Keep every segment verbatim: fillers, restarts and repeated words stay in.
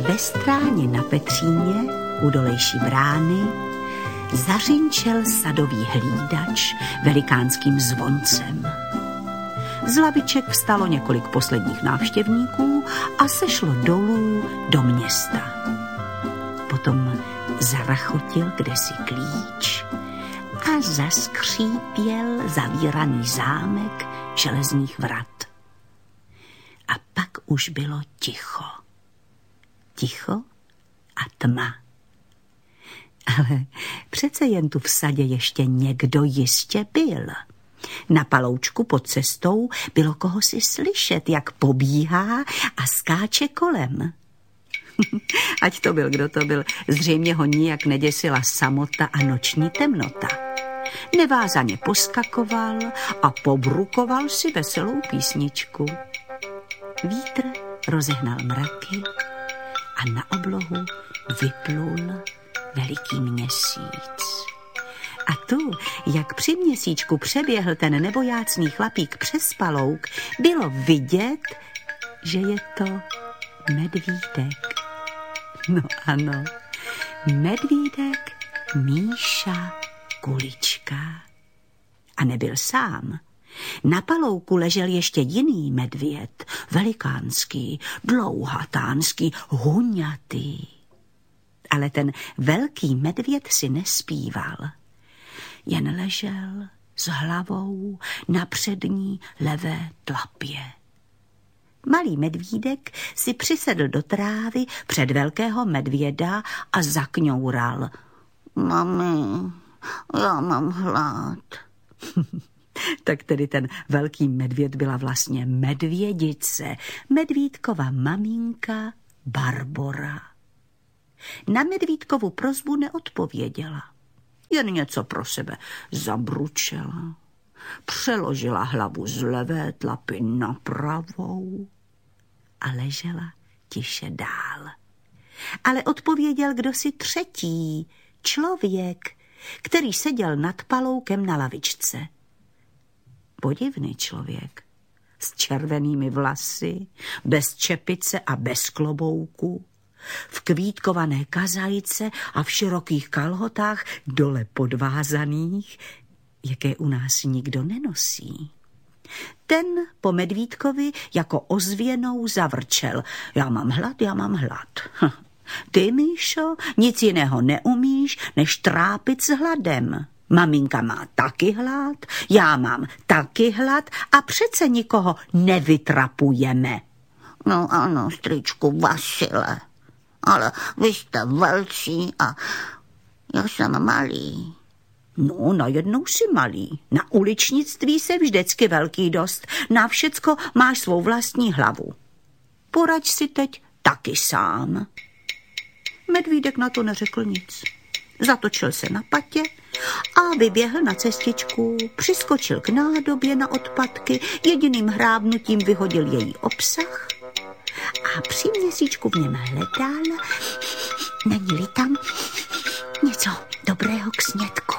ve stráně na Petříně u dolejší brány zařinčel sadový hlídač velikánským zvoncem. Z laviček vstalo několik posledních návštěvníků a sešlo dolů do města. Potom zarachotil kdesi klíč a zaskřípěl zavíraný zámek železných vrat. A pak už bylo ticho. Ticho a tma. Ale přece jen tu v sadě ještě někdo jistě byl. Na paloučku pod cestou bylo kohosi slyšet, jak pobíhá a skáče kolem. Ať to byl, kdo to byl, zřejmě ho nijak neděsila samota a noční temnota. Nevázaně poskakoval a pobrukoval si veselou písničku. Vítr rozehnal mraky a na oblohu vyplul veliký měsíc. A tu, jak při měsíčku přeběhl ten nebojácný chlapík přes palouk, bylo vidět, že je to medvídek. No ano, medvídek Míša Kulička. A nebyl sám. Na palouku ležel ještě jiný medvěd, velikánský, dlouhatánský, huňatý. Ale ten velký medvěd si nespíval. Jen ležel s hlavou na přední levé tlapě. Malý medvídek si přisedl do trávy před velkého medvěda a zakňoural. Mami, já mám hlad. Tak tedy ten velký medvěd byla vlastně medvědice, medvídkova maminka Barbora. Na medvídkovu prosbu neodpověděla. Jen něco pro sebe zabručela. Přeložila hlavu z levé tlapy na pravou a ležela tiše dál. Ale odpověděl kdosi třetí, člověk, který seděl nad paloukem na lavičce. Podivný člověk, s červenými vlasy, bez čepice a bez klobouku, v kvítkované kazajce a v širokých kalhotách dole podvázaných, jaké u nás nikdo nenosí. Ten po medvídkovi jako ozvěnou zavrčel. Já mám hlad, já mám hlad. Ty, Míšo, nic jiného neumíš, než trápit s hladem. Maminka má taky hlad, já mám taky hlad a přece nikoho nevytrapujeme. No ano, strýčku Vasile, ale vy jste velcí a já jsem malý. No, najednou si malý. Na uličnictví se vždycky velký dost. Na všecko máš svou vlastní hlavu. Poraď si teď taky sám. Medvídek na to neřekl nic. Zatočil se na patě a vyběhl na cestičku, přiskočil k nádobě na odpadky, jediným hrábnutím vyhodil její obsah a při měsíčku v něm hledal, není-li tam něco dobrého k snědku.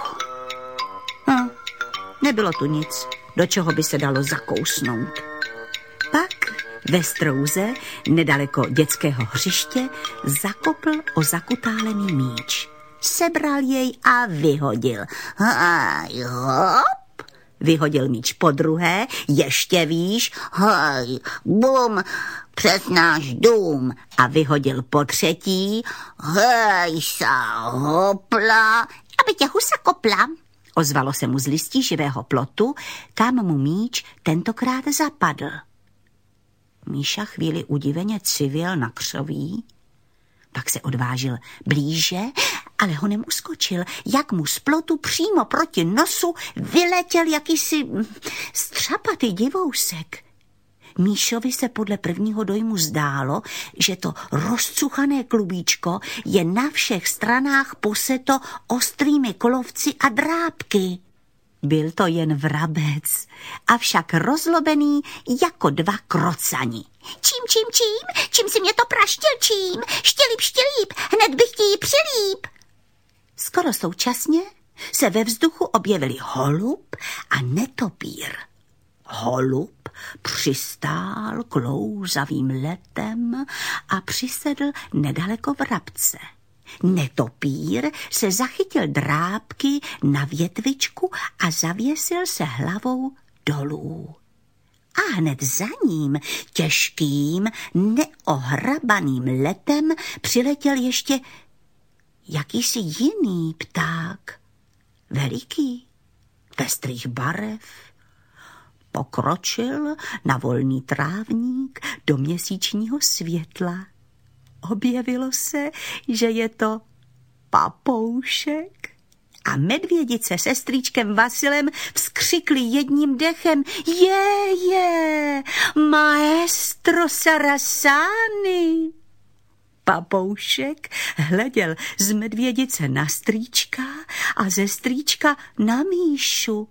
Hm, nebylo tu nic, do čeho by se dalo zakousnout. Pak ve strouze, nedaleko dětského hřiště, zakopl o zakutálený míč. Sebral jej a vyhodil. Hej, hop, vyhodil míč podruhé, ještě výš, hej, bum, přes náš dům a vyhodil po třetí, hej, sa, hopla, aby tě husa kopla. Ozvalo se mu z listí živého plotu, kam mu míč tentokrát zapadl. Míša chvíli udiveně civil na křoví, pak se odvážil blíže, ale honem uskočil, jak mu z plotu přímo proti nosu vyletěl jakýsi střapatý divousek. Míšovi se podle prvního dojmu zdálo, že to rozcuchané klubíčko je na všech stranách poseto ostrými kolovci a drápky. Byl to jen vrabec, avšak rozlobený jako dva krocani. Čím, čím, čím, čím si mě to praštil, čím, štělíp, štělíp, hned bych ti ji přilíp. Skoro současně se ve vzduchu objevili holub a netopír. Holub přistál klouzavým letem a přisedl nedaleko vrabce. Netopír se zachytil drápky na větvičku a zavěsil se hlavou dolů. A hned za ním těžkým, neohrabaným letem přiletěl ještě jakýsi jiný pták, veliký, pestrých barev. Pokročil na volný trávník do měsíčního světla. Objevilo se, že je to papoušek. A medvědice se strýčkem Vasilem vzkřikli jedním dechem: Je, je, maestro Sarasani! Papoušek hleděl z medvědice na strýčka a ze strýčka na Míšu.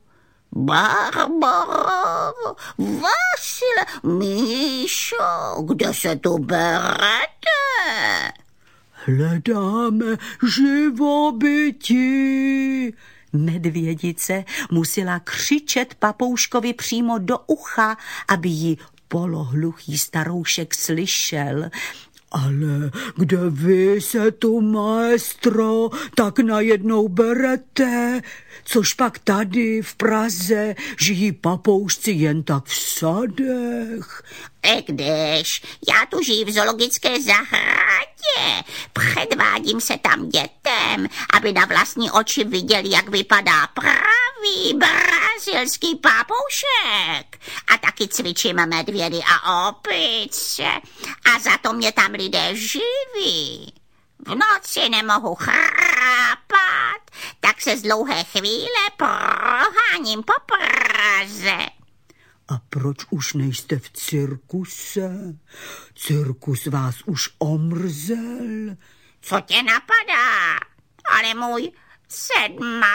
Barbaro, Vasile, Míšo, kde se tu berete? Hledáme živobytí. Medvědice musela křičet papouškovi přímo do ucha, aby ji polohluchý staroušek slyšel. Ale kde vy se tu, maestro, tak najednou berete? Což pak tady v Praze žijí papoušci jen tak v sadech? I když já tu žiju v zoologické zahradě, předvádím se tam dětem, aby na vlastní oči viděli, jak vypadá pravý brazilský papoušek. A taky cvičím medvědy a opice. A za to mě tam lidé živí. V noci nemohu chrápat, tak se z dlouhé chvíle proháním po Praze. A proč už nejste v cirkuse? Cirkus vás už omrzel. Co tě napadá? Ale můj sedma